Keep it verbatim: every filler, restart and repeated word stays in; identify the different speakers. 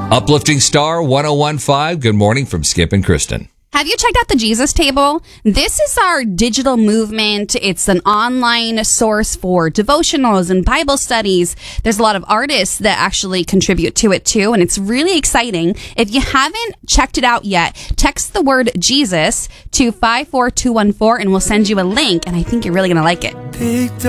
Speaker 1: Uplifting Star one oh one point five. Good morning from Skip and Kristen.
Speaker 2: Have you checked out the Jesus Table? This is our digital movement. It's an online source for devotionals and Bible studies. There's a lot of artists that actually contribute to it too, and it's really exciting. If you haven't checked it out yet, text the word Jesus to five four two one four and we'll send you a link, and I think you're really going to like it.